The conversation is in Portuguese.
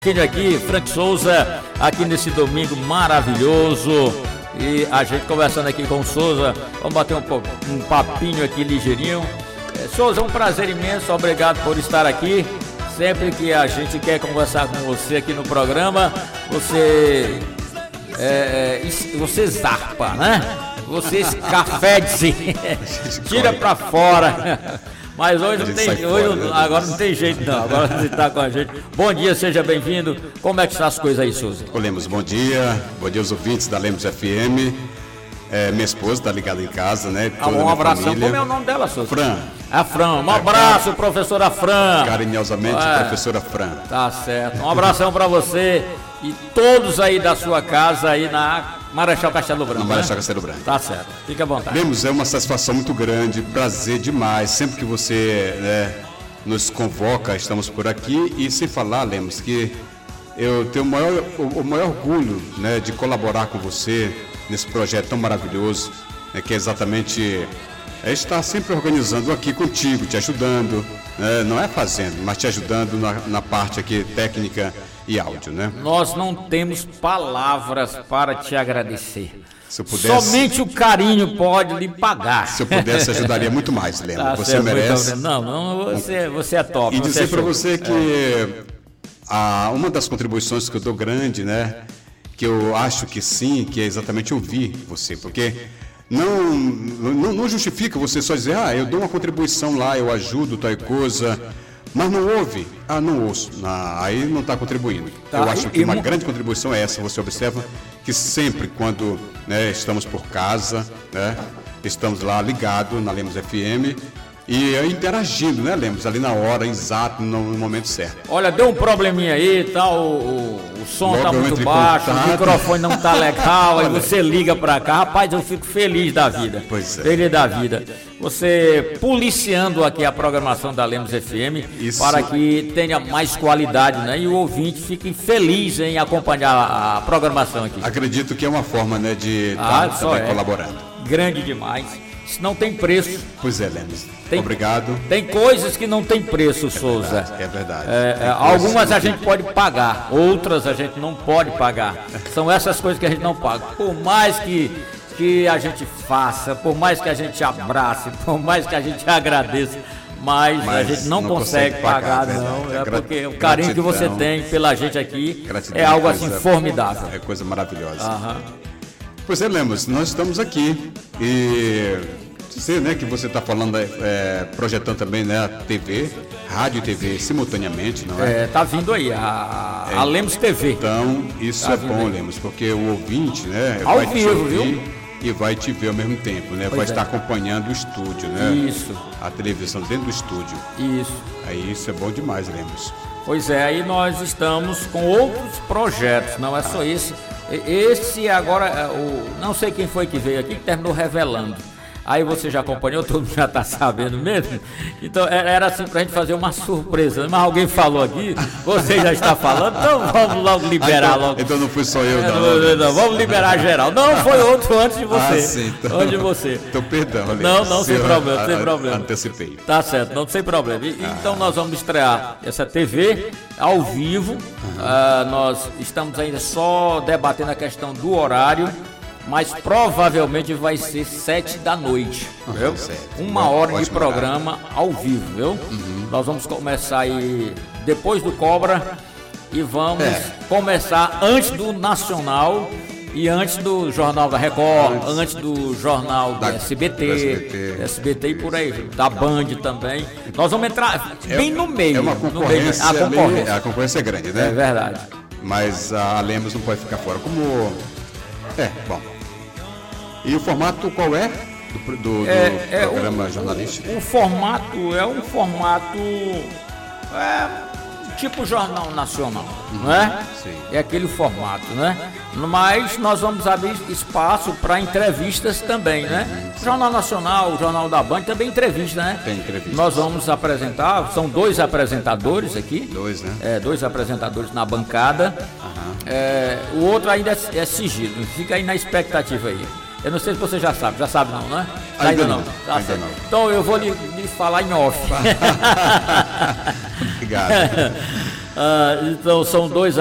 Aqui, Frank Souza, aqui nesse domingo maravilhoso. E a gente conversando aqui com o Souza, vamos bater um papinho aqui ligeirinho. Souza, é um prazer imenso, obrigado por estar aqui. Sempre que a gente quer conversar com você aqui no programa, você zarpa, né? Você escafede-se, tira pra fora. Mas hoje não tem, agora não tem jeito não, agora você está com a gente. Bom dia, seja bem-vindo. Como é que estão as coisas aí, Souza? Lemos, bom dia aos ouvintes da Lemos FM. Minha esposa está ligada em casa, né? Um abração, como é o nome dela, Souza? Fran. A Fran, um abraço, professora Fran. Carinhosamente, professora Fran. Tá certo, um abração para você e todos aí da sua casa aí na Marechal Castelo Branco. Marechal Castelo Branco. Tá certo, fica à vontade. Lemos, é uma satisfação muito grande, prazer demais. Sempre que você nos convoca, estamos por aqui. E sem falar, Lemos, que eu tenho o maior orgulho, né, de colaborar com você nesse projeto tão maravilhoso, né, que é exatamente estar sempre organizando aqui contigo, te ajudando, né, não é fazendo, mas te ajudando na parte aqui técnica e áudio, né? Nós não temos palavras para te agradecer. Se eu pudesse, somente o carinho pode lhe pagar. Se eu pudesse, ajudaria muito mais, Lemos. Tá você certo, merece. Você é top. E dizer para você que uma das contribuições que eu dou grande, né, que eu acho que sim, que é exatamente ouvir você, porque não justifica você só dizer, eu dou uma contribuição lá, eu ajudo tal coisa, mas não ouve, não ouço, aí não está contribuindo. Tá, eu acho que uma grande contribuição é essa. Você observa que sempre quando, né, estamos por casa, né, estamos lá ligados na Lemos FM e interagindo, né, Lemos, ali na hora, exato, no momento certo. Olha, deu um probleminha aí, tá, o som tá muito baixo, o microfone não tá legal, aí você liga pra cá, rapaz, eu fico feliz da vida. Pois é. Feliz da vida. Você policiando aqui a programação da Lemos FM, isso, para que tenha mais qualidade, né, e o ouvinte fique feliz em acompanhar a programação aqui. Acredito que é uma forma, né, de estar também colaborando. Grande demais. Isso não tem preço. Pois é, Lemos. Obrigado. Tem coisas que não tem preço, Souza. É verdade. Algumas a gente pode pagar, outras a gente não pode pagar. São essas coisas que a gente não paga. Por mais que a gente faça, por mais que a gente abrace, por mais que a gente agradeça, mas a gente não consegue pagar, não. Porque o carinho que você tem pela gente aqui é algo assim formidável. É coisa maravilhosa. Pois é, Lemos, nós estamos aqui e sei, né, que você está falando, projetando também, né, a TV, rádio e TV simultaneamente, não é? Tá vindo aí, a Lemos TV. Então, isso tá bom, aí, Lemos, porque o ouvinte, né, ao vai vivo, te ouvir, viu? E vai te ver ao mesmo tempo, né? Vai estar acompanhando o estúdio, né? Isso. A televisão dentro do estúdio. Isso. Aí isso é bom demais, Lemos. Pois é, aí nós estamos com outros projetos, não é só esse. Esse agora, não sei quem foi que veio aqui, que terminou revelando. Aí você já acompanhou, todo mundo já está sabendo mesmo. Então era assim pra gente fazer uma surpresa. Mas alguém falou aqui, você já está falando, então vamos logo liberar logo. Então não fui só eu, não. Vamos liberar geral. Não, foi outro antes de você. Sim, então, antes de você. Então perdão, Não, sem problema, sem problema. Antecipei. Tá certo, não sem problema. Então nós vamos estrear essa TV ao vivo. Nós estamos ainda só debatendo a questão do horário, mas provavelmente vai ser 7 da noite, viu? Uma hora de programa ao vivo, viu? Nós vamos começar aí depois do Cobra e vamos começar antes do Nacional e antes do Jornal da Record, antes do Jornal do SBT e por aí, da Band também. Nós vamos entrar bem no meio. É uma concorrência, a concorrência é grande, né? É verdade. Mas a Lemos não pode ficar fora. Bom. E o formato qual é? Do programa jornalístico? O formato é um formato tipo Jornal Nacional, não é? Sim. É aquele formato, né? Mas nós vamos abrir espaço para entrevistas também, né? O Jornal Nacional, o Jornal da Band também entrevista, né? Tem entrevista. Nós vamos apresentar, são 2 apresentadores aqui. 2, né? 2 apresentadores na bancada. O outro ainda é sigilo, fica aí na expectativa aí. Eu não sei se você já sabe não, né? Ainda não. Tá ainda não. Então eu vou lhe falar em off. Obrigado. Então são 2